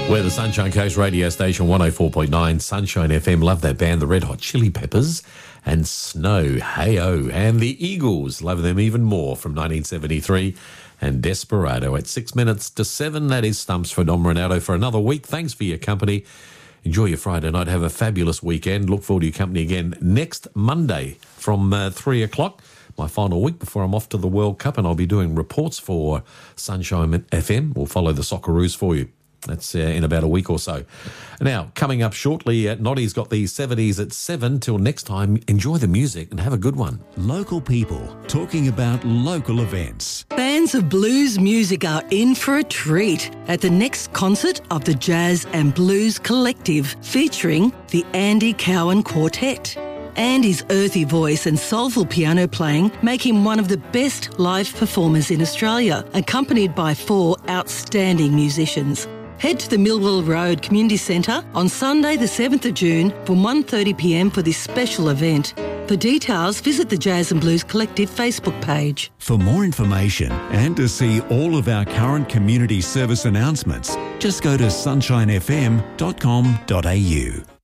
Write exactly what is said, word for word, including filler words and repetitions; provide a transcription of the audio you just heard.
We're the Sunshine Coast radio station, one oh four point nine Sunshine F M. Love that band, the Red Hot Chili Peppers, and Snow, Hey-O, and the Eagles. Love them even more from nineteen seventy-three, and Desperado. At six minutes to seven, that is Stumps for Dom Ronaldo for another week. Thanks for your company. Enjoy your Friday night. Have a fabulous weekend. Look forward to your company again next Monday from uh, three o'clock. My final week before I'm off to the World Cup, and I'll be doing reports for Sunshine F M. We'll follow the Socceroos for you. That's uh, in about a week or so. Now, coming up shortly, uh, Noddy's got the seventies at seven. Till next time, enjoy the music and have a good one. Local people talking about local events. Fans of blues music are in for a treat at the next concert of the Jazz and Blues Collective, featuring the Andy Cowan Quartet. Andy's earthy voice and soulful piano playing make him one of the best live performers in Australia, accompanied by four outstanding musicians. Head to the Millwall Road Community Centre on Sunday the seventh of June from one thirty p m for this special event. For details, visit the Jazz and Blues Collective Facebook page. For more information and to see all of our current community service announcements, just go to sunshine f m dot com dot a u.